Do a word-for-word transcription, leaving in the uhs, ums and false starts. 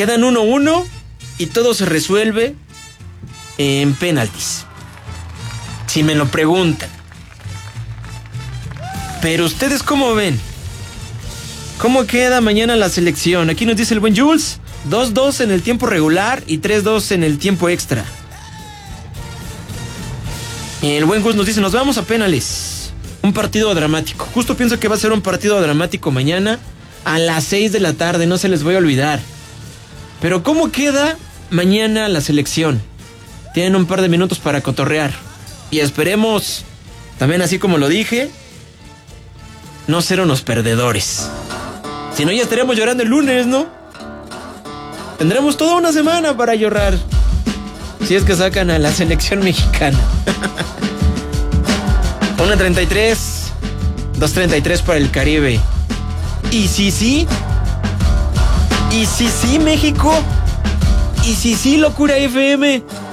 Quedan uno uno y todo se resuelve en penaltis. Si me lo preguntan. Pero ustedes, ¿cómo ven? ¿Cómo queda mañana la selección? Aquí nos dice el buen Jules. dos dos en el tiempo regular y tres dos en el tiempo extra. Y el buen Gus nos dice, nos vamos a penales. Un partido dramático. Justo pienso que va a ser un partido dramático mañana a las seis de la tarde, no se les voy a olvidar. Pero ¿cómo queda mañana la selección? Tienen un par de minutos para cotorrear. Y esperemos, también así como lo dije, no ser unos perdedores. Si no, ya estaremos llorando el lunes, ¿no? Tendremos toda una semana para llorar. Si es que sacan a la selección mexicana. uno treinta y tres, dos treinta y tres para el Caribe. Y si sí, y si sí, México, y si sí, Locura F M.